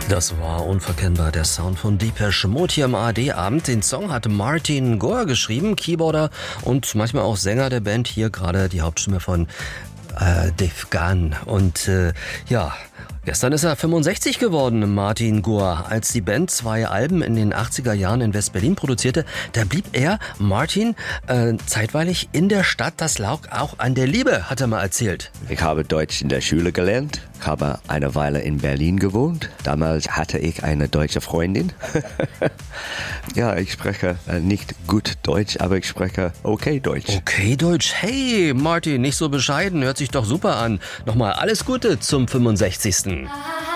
Das war unverkennbar der Sound von Depeche Mode hier im ARD-Abend. Den Song hatte Martin Gore geschrieben, Keyboarder und manchmal auch Sänger der Band. Hier gerade die Hauptstimme von Dave Gahan. Und gestern ist er 65 geworden, Martin Gore. Als die Band 2 Alben in den 80er Jahren in West-Berlin produzierte, da blieb er, Martin, zeitweilig in der Stadt. Das lag auch an der Liebe, hat er mal erzählt. Ich habe Deutsch in der Schule gelernt, habe eine Weile in Berlin gewohnt. Damals hatte ich eine deutsche Freundin. Ja, ich spreche nicht gut Deutsch, aber ich spreche okay Deutsch. Okay Deutsch. Hey, Martin, nicht so bescheiden, hört sich doch super an. Nochmal alles Gute zum 65.